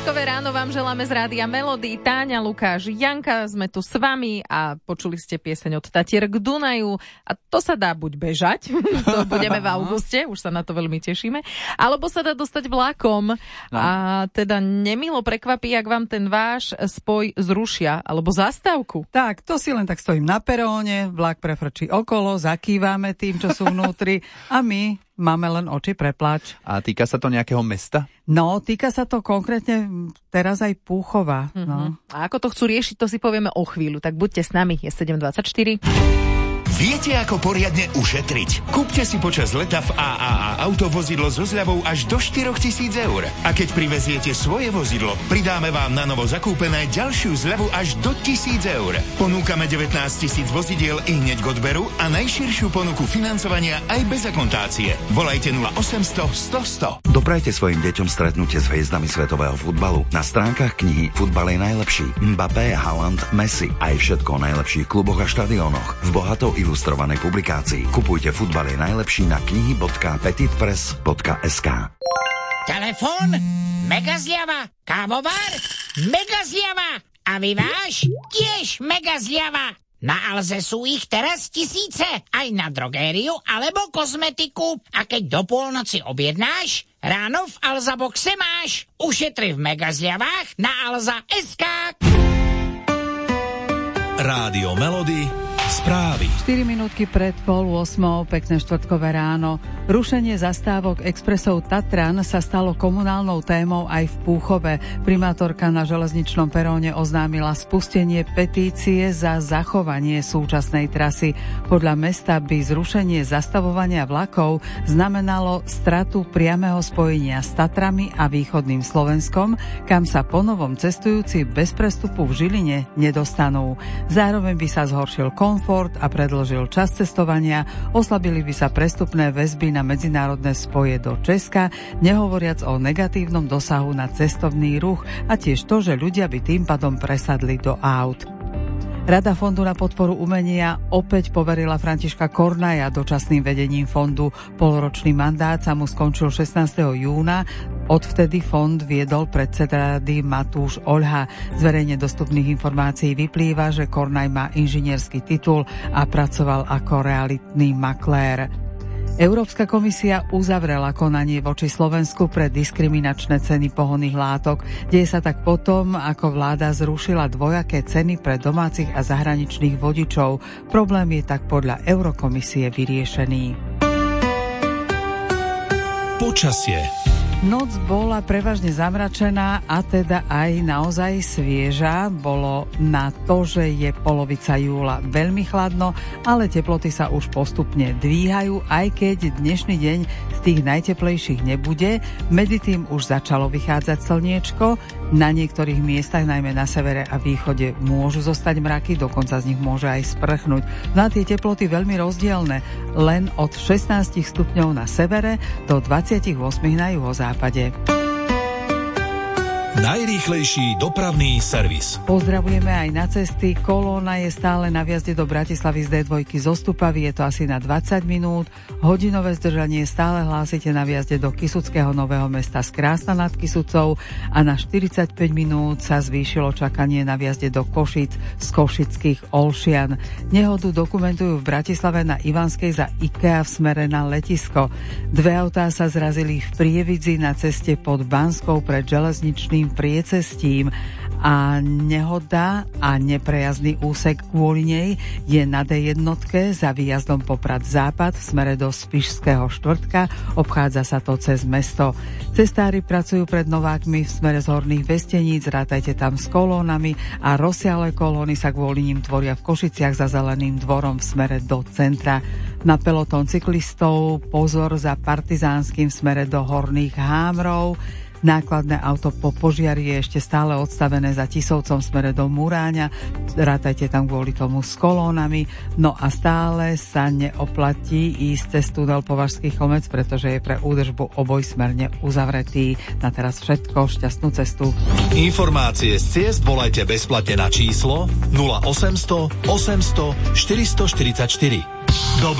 Štvrtkové ráno vám želáme z Rádia Melody. Táňa, Lukáš, Janka, sme tu s vami a počuli ste pieseň od Tatier k Dunaju. A to sa dá buď bežať, to budeme v auguste, už sa na to veľmi tešíme, alebo sa dá dostať vlakom. No. A teda nemilo prekvapí, ak vám ten váš spoj zrušia, alebo zastávku. Tak, to si len tak stojím na peróne, vlak prefrčí okolo, zakývame tým, čo sú vnútri a my máme len oči pre pláč. A týka sa to nejakého mesta? No, týka sa to konkrétne teraz aj Púchova. No. A ako to chcú riešiť, to si povieme o chvíľu. Tak buďte s nami, je 7:24. Viete, ako poriadne ušetriť? Kúpte si počas leta v AAA autovozidlo so zľavou až do 4 000 eur. A keď priveziete svoje vozidlo, pridáme vám na novo zakúpené ďalšiu zľavu až do 1 000 eur. Ponúkame 19 000 vozidiel i hneď k odberu a najširšiu ponuku financovania aj bez akontácie. Volajte 0800 100 100. Doprajte svojim deťom stretnutie s hviezdami svetového futbalu. Na stránkach knihy Futbal je najlepší. Mbappé, Haaland, Messi. Aj všetko o najlepších kluboch a štadiónoch. V bohatou ilustrovanej publikácii. Kupujte Futbal je najlepší na knihy.petitpress.sk. Telefón, mega zľava, kávovar, mega zľava a vyváž tiež mega zľava. Na Alze sú ich teraz tisíce, aj na drogériu alebo kozmetiku. A keď do polnoci objednáš, ráno v Alza boxe máš. Ušetri v mega zľavách na Alza.sk. Rádio Melody, správy. 4 minútky pred 7:30, pekné štvrtkové ráno. Rušenie zastávok expresov Tatran sa stalo komunálnou témou aj v Púchove. Primátorka na železničnom peróne oznámila spustenie petície za zachovanie súčasnej trasy. Podľa mesta by zrušenie zastavovania vlakov znamenalo stratu priameho spojenia s Tatrami a východným Slovenskom, kam sa ponovom cestujúci bez prestupu v Žiline nedostanú. Zároveň by sa zhoršil komfort a predĺžil čas cestovania, oslabili by sa prestupné väzby na medzinárodné spoje do Česka, nehovoriac o negatívnom dosahu na cestovný ruch a tiež to, že ľudia by tým pádom presadli do aut. Rada Fondu na podporu umenia opäť poverila Františka Kornaja dočasným vedením fondu. Polročný mandát sa mu skončil 16. júna. Odvtedy fond viedol predseda rady Matúš Oľha. Z verejne dostupných informácií vyplýva, že Kornaj má inžinierský titul a pracoval ako realitný maklér. Európska komisia uzavrela konanie voči Slovensku pre diskriminačné ceny pohonných látok. Deje sa tak potom, ako vláda zrušila dvojaké ceny pre domácich a zahraničných vodičov. Problém je tak podľa Eurokomisie vyriešený. Počasie. Noc bola prevažne zamračená a teda aj naozaj svieža. Bolo na to, že je polovica júla veľmi chladno, ale teploty sa už postupne dvíhajú, aj keď dnešný deň z tých najteplejších nebude. Medzi tým už začalo vychádzať slniečko. Na niektorých miestach, najmä na severe a východe, môžu zostať mraky, dokonca z nich môže aj sprchnúť. No a tie teploty veľmi rozdielne. Len od 16 stupňov na severe do 28 na juhozápade. Najrýchlejší dopravný servis. Pozdravujeme aj na cesty. Kolóna je stále na vjazde do Bratislavy z D2 zo Stupavy, je to asi na 20 minút. Hodinové zdržanie stále hlásite na vjazde do Kysuckého Nového Mesta z Krásna nad Kysucou a na 45 minút sa zvýšilo čakanie na vjazde do Košic z Košických Olšian. Nehodu dokumentujú v Bratislave na Ivanskej za IKEA v smere na letisko. Dve autá sa zrazili v Prievidzi na ceste pod Banskou pred železničným priecestím a nehoda a neprejazdný úsek kvôli nej je na D1 za výjazdom Poprad Západ v smere do Spišského štvrtka, obchádza sa to cez mesto. Cestári pracujú pred Novákmi v smere z Horných Vesteníc, rátajte tam s kolónami a rozsiahle kolóny sa kvôli ním tvoria v Košiciach za Zeleným dvorom v smere do centra. Na pelotón cyklistov pozor za Partizánskym v smere do Horných Hámrov. Nákladné auto po požiari je ešte stále odstavené za Tisovcom smere do Muráňa. Rátajte tam kvôli tomu s kolónami. No a stále sa neoplatí ísť cez tunel Považský Chlmec, pretože je pre údržbu obojsmerne uzavretý. Na teraz všetko, šťastnú cestu. Informácie z ciest volajte bezplatne na číslo 0800 800 444.